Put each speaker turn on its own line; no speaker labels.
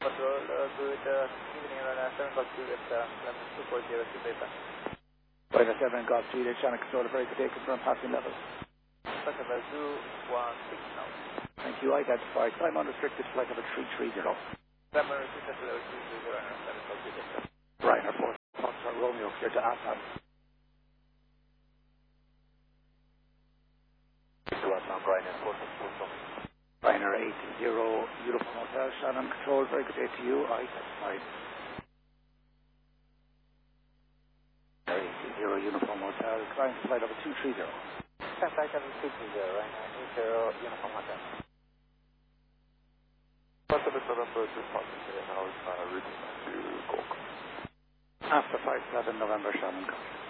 Patrol, good evening, runner 7 Golf Juliet, London 240 Quebec.
Runner 7 Golf Juliet, Channel Control, very good day, confirm passing levels.
Passing level 216 now.
Thank you, identified. Climb unrestricted flight level 330.
Climb unrestricted level 330, runner 7 Golf Juliet.
Ryanair 4, Foxtrot Romeo, clear to Assam.
To Assam, Ryanair 4,
Ryanair 80, Uniform Hotel, Shannon Control, very good day to you, identified. Ryanair 80, Uniform Hotel, climb to flight level 230.
Flight level 230, Ryanair 80, Uniform Hotel.
Pacific November 2 Passenger, now route to Cork.
After 57 November, Shannon Control.